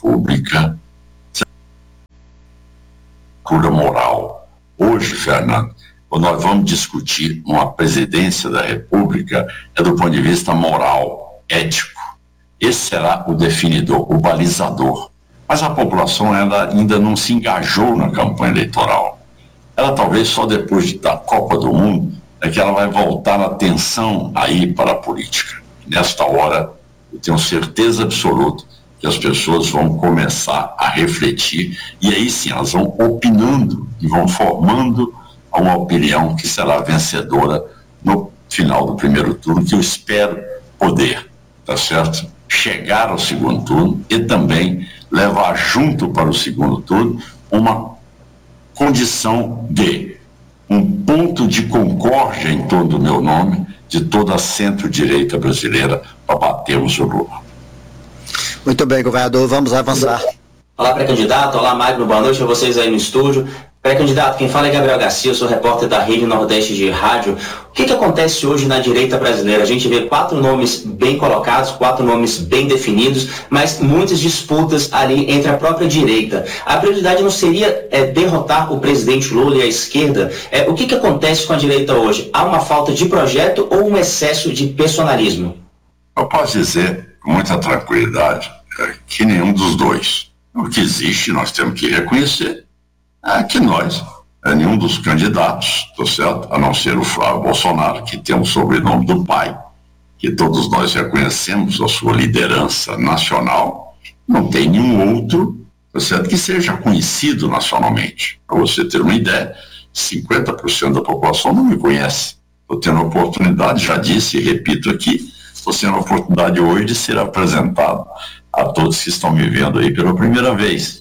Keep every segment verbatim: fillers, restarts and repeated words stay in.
República, pura moral. Hoje, Fernando, quando nós vamos discutir uma presidência da República, é do ponto de vista moral, ético. Esse será o definidor, o balizador. Mas a população ela ainda não se engajou na campanha eleitoral. Ela talvez só depois da Copa do Mundo é que ela vai voltar a atenção aí para a política. Nesta hora, eu tenho certeza absoluta que as pessoas vão começar a refletir e aí sim elas vão opinando e vão formando uma opinião que será vencedora no final do primeiro turno, que eu espero poder, tá certo? Chegar ao segundo turno e também levar junto para o segundo turno uma condição de um ponto de concórdia em torno do meu nome, de toda a centro-direita brasileira, para batermos o Lula. Muito bem, governador, vamos avançar. Olá, pré-candidato. Olá, Magno. Boa noite a vocês aí no estúdio. Pré-candidato, quem fala é Gabriel Garcia, eu sou repórter da Rede Nordeste de Rádio. O que, que acontece hoje na direita brasileira? A gente vê quatro nomes bem colocados, quatro nomes bem definidos, mas muitas disputas ali entre a própria direita. A prioridade não seria é, derrotar o presidente Lula e a esquerda? É, o que, que acontece com a direita hoje? Há uma falta de projeto ou um excesso de personalismo? Eu posso dizer com muita tranquilidade é, que nenhum dos dois. O que existe, nós temos que reconhecer, é que nós, é, nenhum dos candidatos, tá certo? A não ser o Flávio Bolsonaro, que tem o sobrenome do pai, que todos nós reconhecemos a sua liderança nacional, não tem nenhum outro, tá certo? Que seja conhecido nacionalmente. Para você ter uma ideia, cinquenta por cento da população não me conhece. Estou tendo a oportunidade, já disse e repito aqui, estou tendo a oportunidade hoje de ser apresentado a todos que estão me vendo aí pela primeira vez.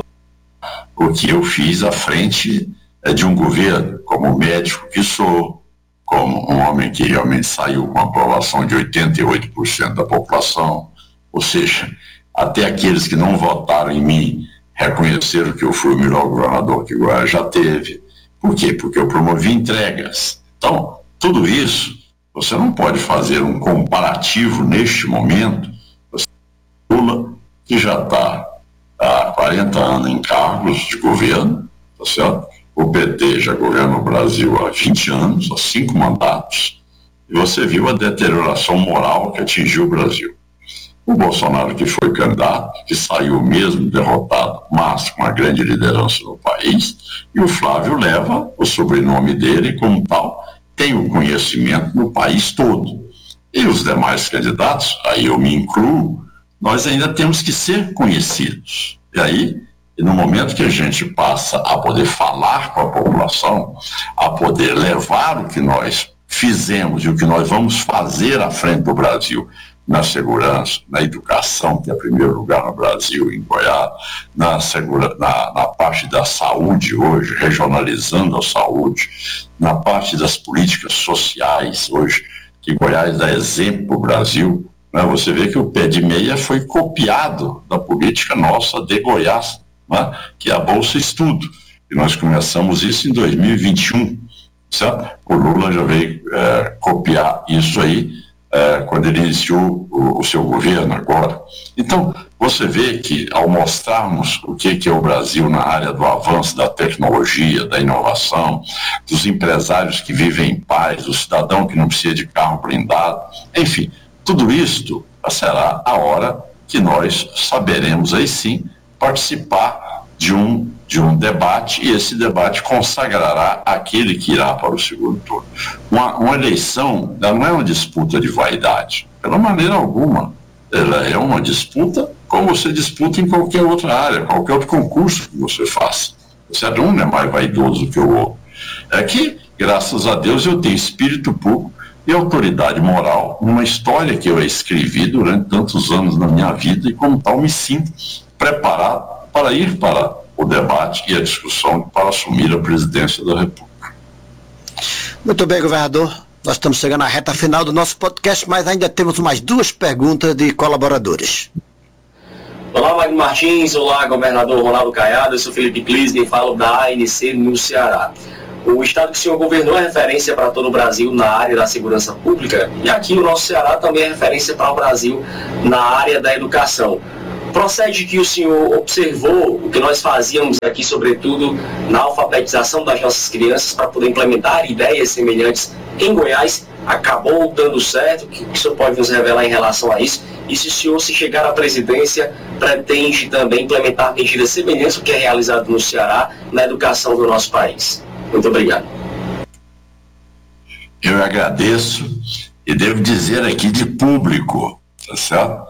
O que eu fiz à frente é de um governo, como médico que sou, como um homem que realmente saiu com a aprovação de oitenta e oito por cento da população, ou seja, até aqueles que não votaram em mim reconheceram que eu fui o melhor governador que o Goiás já teve. Por quê? Porque eu promovi entregas. Então, tudo isso, você não pode fazer um comparativo neste momento. Lula, que já está há quarenta anos em cargos de governo, tá certo? O P T já governa o Brasil há vinte anos, há cinco mandatos, e você viu a deterioração moral que atingiu o Brasil. O Bolsonaro, que foi candidato, que saiu mesmo derrotado, mas com uma grande liderança no país, e o Flávio leva o sobrenome dele e, como tal, tem o conhecimento no país todo. E os demais candidatos, aí eu me incluo, nós ainda temos que ser conhecidos. E aí, no momento que a gente passa a poder falar com a população, a poder levar o que nós fizemos e o que nós vamos fazer à frente do Brasil, na segurança, na educação, que é primeiro lugar no Brasil, em Goiás, na, segura, na, na parte da saúde hoje, regionalizando a saúde, na parte das políticas sociais hoje, que Goiás dá exemplo para o Brasil. Né? Você vê que o pé de meia foi copiado da política nossa de Goiás, né? Que é a Bolsa Estudo. E nós começamos isso em dois mil e vinte e um. Certo? O Lula já veio é, copiar isso aí é, quando ele iniciou o, o seu governo agora. Então, você vê que ao mostrarmos o que, que é o Brasil na área do avanço da tecnologia, da inovação, dos empresários que vivem em paz, do cidadão que não precisa de carro blindado, enfim, tudo isto será a hora que nós saberemos aí sim participar de um, de um debate, e esse debate consagrará aquele que irá para o segundo turno. Uma, uma eleição não é uma disputa de vaidade, pela maneira alguma. Ela é uma disputa como você disputa em qualquer outra área, qualquer outro concurso que você faça. Certo? Um é mais vaidoso que o outro. É que, graças a Deus, eu tenho espírito público e autoridade moral numa história que eu escrevi durante tantos anos na minha vida, e como tal me sinto preparado para ir para o debate e a discussão para assumir a presidência da República. Muito bem, governador. Nós estamos chegando à reta final do nosso podcast, mas ainda temos mais duas perguntas de colaboradores. Olá, Magno Martins. Olá, governador Ronaldo Caiado. Eu sou Felipe Klisner e falo da A N C no Ceará. O estado que o senhor governou é referência para todo o Brasil na área da segurança pública, e aqui o nosso Ceará também é referência para o Brasil na área da educação. Procede que o senhor observou o que nós fazíamos aqui, sobretudo na alfabetização das nossas crianças, para poder implementar ideias semelhantes em Goiás, acabou dando certo. O que o senhor pode nos revelar em relação a isso? E se o senhor, se chegar à presidência, pretende também implementar medidas semelhantes ao que é realizado no Ceará na educação do nosso país? Muito obrigado. Eu agradeço e devo dizer aqui de público, tá certo?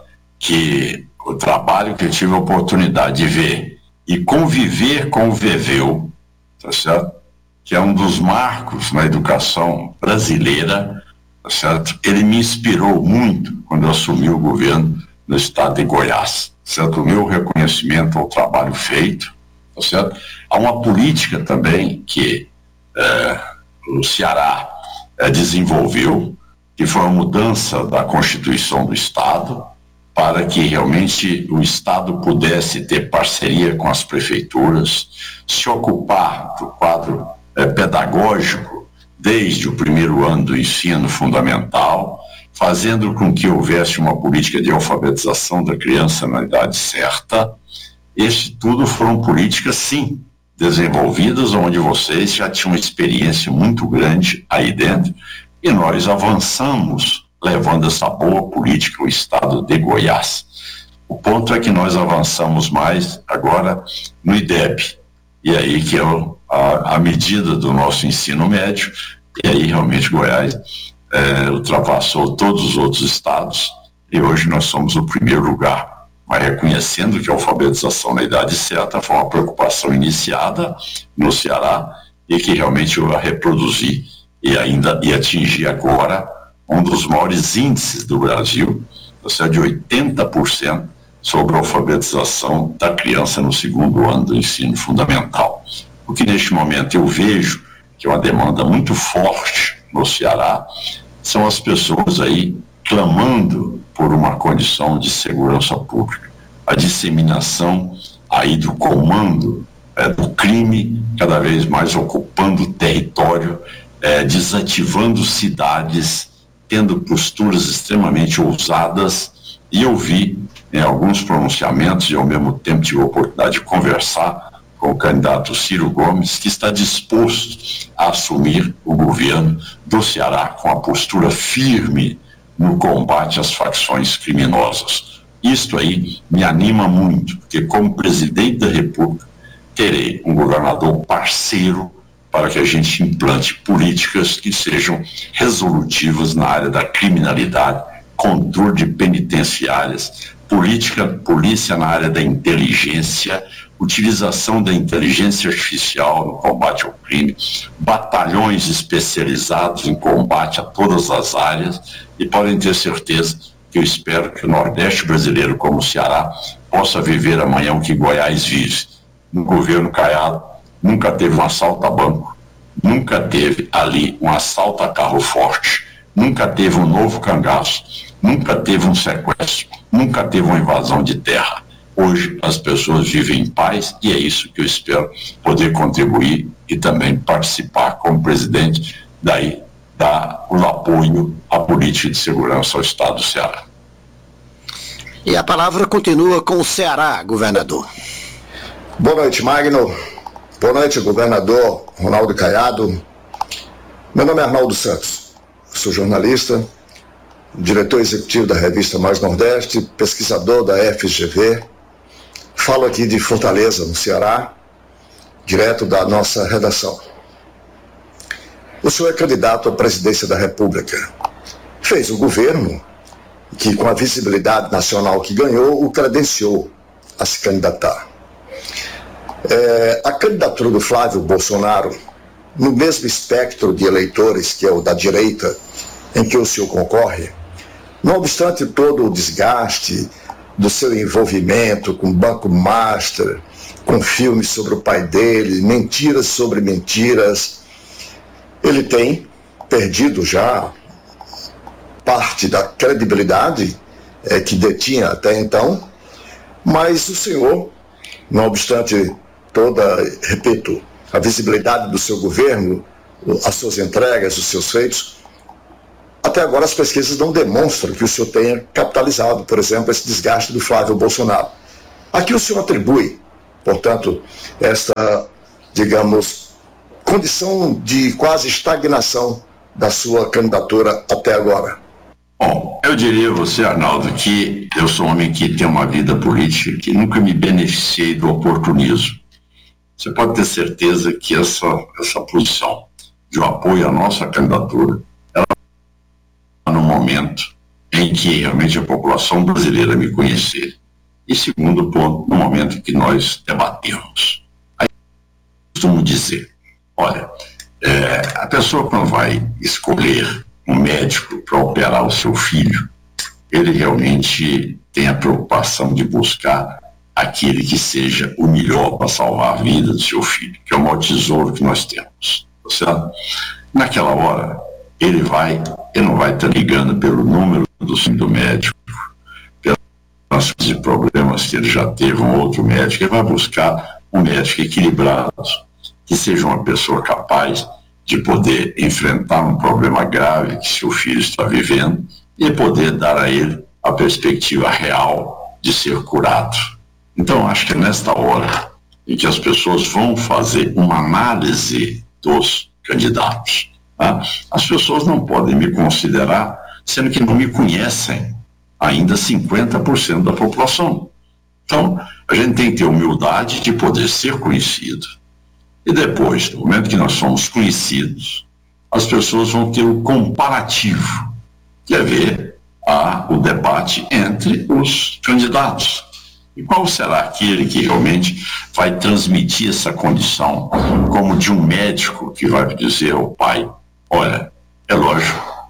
Que o trabalho que eu tive a oportunidade de ver e conviver com o Veveu, tá certo? Que é um dos marcos na educação brasileira, tá certo? Ele me inspirou muito quando eu assumi o governo no estado de Goiás, certo? O meu reconhecimento ao trabalho feito, tá certo? Há uma política também que é, o Ceará é, desenvolveu, que foi a mudança da Constituição do Estado, para que realmente o Estado pudesse ter parceria com as prefeituras, se ocupar do quadro é, pedagógico desde o primeiro ano do ensino fundamental, fazendo com que houvesse uma política de alfabetização da criança na idade certa. Isso tudo foram políticas, sim, desenvolvidas, onde vocês já tinham uma experiência muito grande aí dentro, e nós avançamos levando essa boa política ao estado de Goiás. O ponto é que nós avançamos mais agora no I D E B, e aí que é a, a medida do nosso ensino médio, e aí realmente Goiás é, ultrapassou todos os outros estados, e hoje nós somos o primeiro lugar, mas reconhecendo que a alfabetização na idade certa foi uma preocupação iniciada no Ceará, e que realmente eu a reproduzi, e ainda e atingir agora um dos maiores índices do Brasil, ou seja, de oitenta por cento sobre a alfabetização da criança no segundo ano do ensino fundamental. O que neste momento eu vejo que é uma demanda muito forte no Ceará são as pessoas aí clamando por uma condição de segurança pública. A disseminação aí do comando é, do crime, cada vez mais ocupando o território, é, desativando cidades, tendo posturas extremamente ousadas, e eu vi em alguns pronunciamentos, e ao mesmo tempo tive a oportunidade de conversar com o candidato Ciro Gomes, que está disposto a assumir o governo do Ceará com a postura firme no combate às facções criminosas. Isto aí me anima muito, porque como presidente da República terei um governador parceiro para que a gente implante políticas que sejam resolutivas na área da criminalidade, controle de penitenciárias, política, polícia na área da inteligência, utilização da inteligência artificial no combate ao crime, batalhões especializados em combate a todas as áreas, e podem ter certeza que eu espero que o Nordeste brasileiro, como o Ceará, possa viver amanhã o que Goiás vive. No governo Caiado, nunca teve um assalto a banco, nunca teve ali um assalto a carro forte, nunca teve um novo cangaço, nunca teve um sequestro, nunca teve uma invasão de terra. Hoje as pessoas vivem em paz, e é isso que eu espero poder contribuir e também participar como presidente, daí dar o apoio à política de segurança ao Estado do Ceará. E a palavra continua com o Ceará, governador. Boa noite, Magno. Boa noite, governador Ronaldo Caiado. Meu nome é Arnaldo Santos, sou jornalista, diretor executivo da revista Mais Nordeste, pesquisador da F G V. Falo aqui de Fortaleza, no Ceará, direto da nossa redação. O senhor é candidato à presidência da República. Fez o governo que, com a visibilidade nacional que ganhou, o credenciou a se candidatar. É, a candidatura do Flávio Bolsonaro, no mesmo espectro de eleitores que é o da direita, em que o senhor concorre, não obstante todo o desgaste do seu envolvimento com o Banco Master, com filmes sobre o pai dele, mentiras sobre mentiras, ele tem perdido já parte da credibilidade é, que detinha até então, mas o senhor, não obstante toda, repito, a visibilidade do seu governo, as suas entregas, os seus feitos, até agora as pesquisas não demonstram que o senhor tenha capitalizado, por exemplo, esse desgaste do Flávio Bolsonaro. A que o senhor atribui, portanto, essa, digamos, condição de quase estagnação da sua candidatura até agora? Bom, eu diria a você, Arnaldo, que eu sou um homem que tem uma vida política que nunca me beneficiei do oportunismo. Você pode ter certeza que essa, essa posição de um apoio à nossa candidatura, ela no momento em que realmente a população brasileira me conhecer. E segundo ponto, no momento em que nós debatemos. Aí eu costumo dizer, olha, é, a pessoa quando vai escolher um médico para operar o seu filho, ele realmente tem a preocupação de buscar aquele que seja o melhor para salvar a vida do seu filho, que é o maior tesouro que nós temos. Certo? Naquela hora, ele vai, ele não vai estar ligando pelo número do, do médico, pelos problemas que ele já teve, um outro médico, ele vai buscar um médico equilibrado, que seja uma pessoa capaz de poder enfrentar um problema grave que seu filho está vivendo e poder dar a ele a perspectiva real de ser curado. Então, acho que é nesta hora em que as pessoas vão fazer uma análise dos candidatos. Tá? As pessoas não podem me considerar, sendo que não me conhecem ainda cinquenta por cento da população. Então, a gente tem que ter humildade de poder ser conhecido. E depois, no momento que nós somos conhecidos, as pessoas vão ter o comparativo, que é ver a, o debate entre os candidatos. E qual será aquele que realmente vai transmitir essa condição, como de um médico que vai dizer ao pai, olha, é lógico,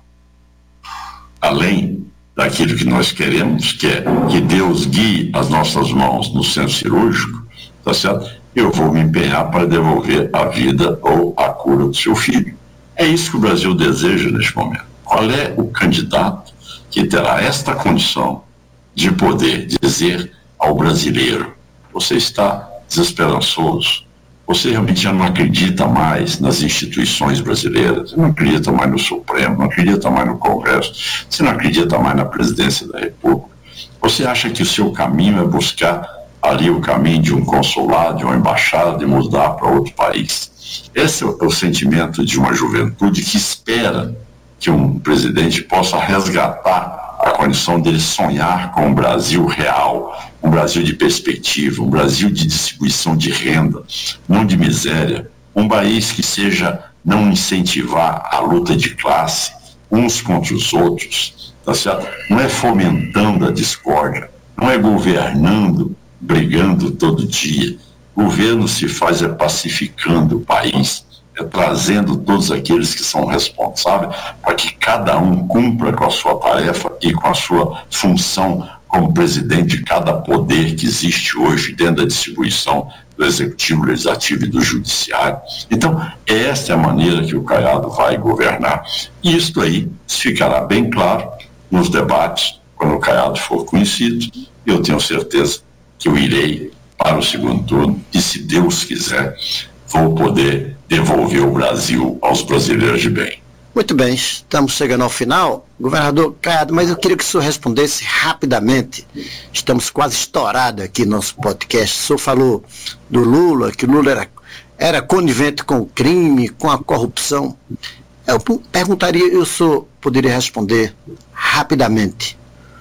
além daquilo que nós queremos, que é que Deus guie as nossas mãos no centro cirúrgico, tá certo? Eu vou me empenhar para devolver a vida ou a cura do seu filho. É isso que o Brasil deseja neste momento. Qual é o candidato que terá esta condição de poder dizer ao brasileiro, você está desesperançoso, você realmente já não acredita mais nas instituições brasileiras, você não acredita mais no Supremo, não acredita mais no Congresso, você não acredita mais na presidência da República, você acha que o seu caminho é buscar ali o caminho de um consulado, de uma embaixada, de mudar para outro país. Esse é o, é o sentimento de uma juventude que espera que um presidente possa resgatar a condição dele sonhar com um Brasil real, um Brasil de perspectiva, um Brasil de distribuição de renda, não de miséria, um país que seja não incentivar a luta de classe, uns contra os outros, tá certo? Não é fomentando a discórdia, não é governando, brigando todo dia. Governo se faz é pacificando o país, é trazendo todos aqueles que são responsáveis para que cada um cumpra com a sua tarefa e com a sua função como presidente de cada poder que existe hoje dentro da distribuição do Executivo, Legislativo e do Judiciário. Então, esta é a maneira que o Caiado vai governar. E isso aí ficará bem claro nos debates, quando o Caiado for conhecido. Eu tenho certeza que eu irei para o segundo turno e, se Deus quiser, vou poder devolver o Brasil aos brasileiros de bem. Muito bem, estamos chegando ao final. Governador Caiado, mas eu queria que o senhor respondesse rapidamente. Estamos quase estourados aqui no nosso podcast. O senhor falou do Lula, que o Lula era, era conivente com o crime, com a corrupção. Eu perguntaria, e o senhor poderia responder rapidamente.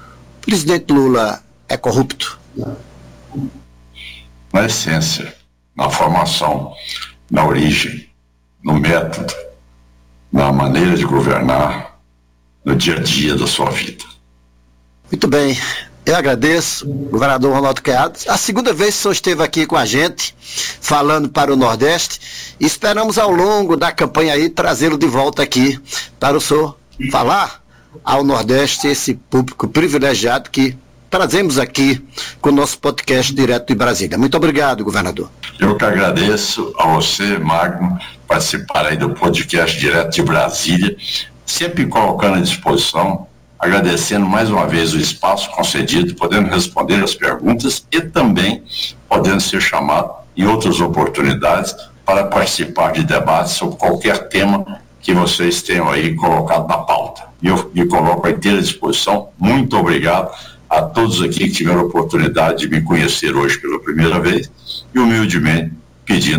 O presidente Lula é corrupto? Na essência, na formação, na origem, no método, na maneira de governar, no dia a dia da sua vida. Muito bem, eu agradeço, governador Ronaldo Caiado. A segunda vez que o senhor esteve aqui com a gente, falando para o Nordeste, e esperamos ao longo da campanha aí trazê-lo de volta aqui, para o senhor falar ao Nordeste, esse público privilegiado que trazemos aqui com o nosso podcast direto de Brasília. Muito obrigado, governador. Eu que agradeço a você, Magno, participar aí do podcast direto de Brasília, sempre colocando à disposição, agradecendo mais uma vez o espaço concedido, podendo responder as perguntas e também podendo ser chamado em outras oportunidades para participar de debates sobre qualquer tema que vocês tenham aí colocado na pauta. E eu me coloco à inteira disposição. Muito obrigado a todos aqui que tiveram a oportunidade de me conhecer hoje pela primeira vez e humildemente pedindo